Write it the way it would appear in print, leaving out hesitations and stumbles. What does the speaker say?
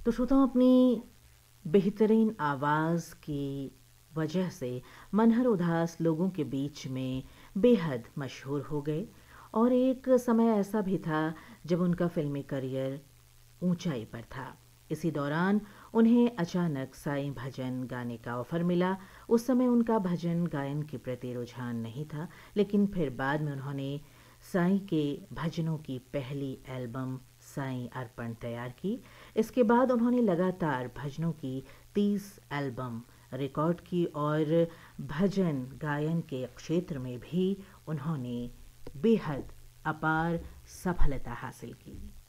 तो श्रोताओं, अपनी बेहतरीन आवाज़ की वजह से मनहर उदास लोगों के बीच में बेहद मशहूर हो गए। और एक समय ऐसा भी था जब उनका फिल्मी करियर ऊंचाई पर था। इसी दौरान उन्हें अचानक साईं भजन गाने का ऑफर मिला। उस समय उनका भजन गायन के प्रति रुझान नहीं था, लेकिन फिर बाद में उन्होंने साईं के भजनों की पहली एल्बम साईं अर्पण तैयार की। इसके बाद उन्होंने लगातार भजनों की 30 एल्बम रिकॉर्ड की और भजन गायन के क्षेत्र में भी उन्होंने बेहद अपार सफलता हासिल की।